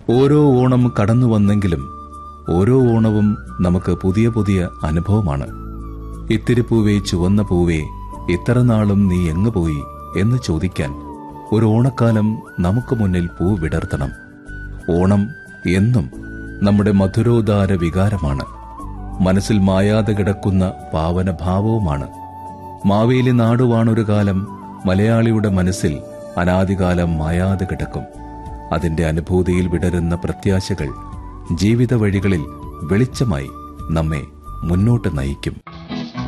ഓരോ ഓണം കടന്നു വന്നെങ്കിലും ഓരോ ഓണവും നമുക്ക് പുതിയ പുതിയ അനുഭവമാണ്. ഇത്തിരി പൂവേ, ചുവന്ന പൂവേ, ഇത്ര നാളും നീ എങ്ങു പോയി എന്ന് ചോദിക്കാൻ ഒരു ഓണക്കാലം നമുക്ക് മുന്നിൽ പൂ വിടർത്തണം. ഓണം എന്നും നമ്മുടെ മധുരോദാര വികാരമാണ്. മനസ്സിൽ മായാതെ കിടക്കുന്ന പാവനഭാവവുമാണ്. മാവേലി നാടുവാണൊരു കാലം മലയാളിയുടെ മനസ്സിൽ അനാദികാലം മായാതെ കിടക്കും. അതിന്റെ അനുഭൂതിയിൽ വിടരുന്ന പ്രത്യാശകൾ ജീവിത വഴികളിൽ വെളിച്ചമായി നമ്മെ മുന്നോട്ട് നയിക്കും.